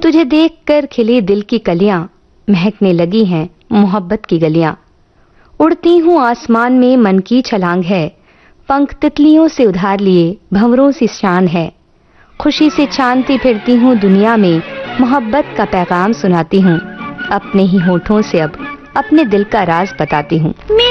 तुझे देखकर खिली दिल की कलियां, महकने लगी हैं मोहब्बत की गलियां। उड़ती हूँ आसमान में मन की छलांग है, पंख तितलियों से उधार लिए भंवरों सी शान है। खुशी से चांदती फिरती हूँ दुनिया में, मोहब्बत का पैगाम सुनाती हूँ। अपने ही होठों से अब अपने दिल का राज बताती हूँ।